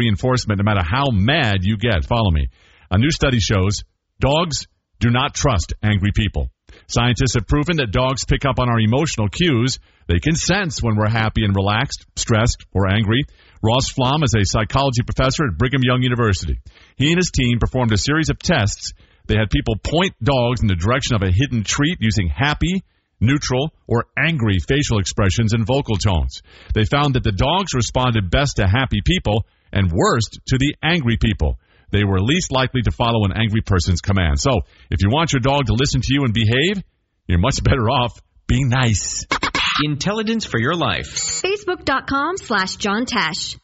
reinforcement no matter how mad you get. Follow me. A new study shows dogs do not trust angry people. Scientists have proven that dogs pick up on our emotional cues. They can sense when we're happy and relaxed, stressed, or angry. Ross Flom is a psychology professor at Brigham Young University. He and his team performed a series of tests. They had people point dogs in the direction of a hidden treat using happy, neutral, or angry facial expressions and vocal tones. They found that the dogs responded best to happy people and worst to the angry people. They were least likely to follow an angry person's command. So, if you want your dog to listen to you and behave, you're much better off being nice. Intelligence for your life. Facebook.com/John Tesh.